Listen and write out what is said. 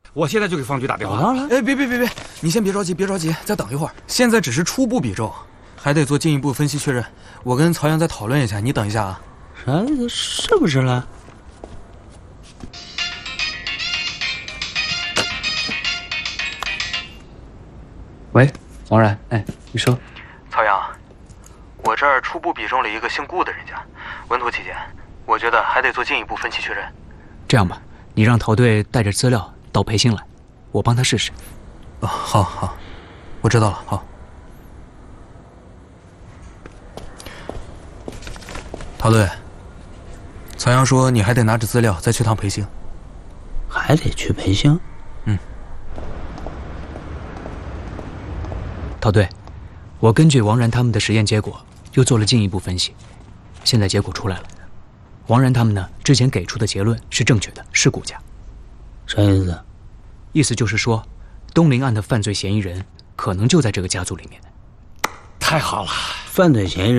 我现在就给方局打电话。 哎，别，你先别着急，再等一会儿。现在只是初步比重，还得做进一步分析确认。我跟曹阳再讨论一下，你等一下啊。 啥？是不是了？ 喂，王然，哎，你说。 曹阳，我这儿初步比中了一个姓顾的人家，稳妥起见，我觉得还得做进一步分析确认。 这样吧，你让陶队带着资料到培兴来，我帮他试试。 哦，好，我知道了。好，陶队，曹阳说你还得拿着资料再去趟培兴。 还得去培兴？ 陶队，我根据王然他们的实验结果又做了进一步分析，现在结果出来了。王然他们呢，之前给出的结论是正确的，是顾家。 啥意思？ 意思就是说，东陵案的犯罪嫌疑人可能就在这个家族里面。 太好了， 犯罪嫌疑人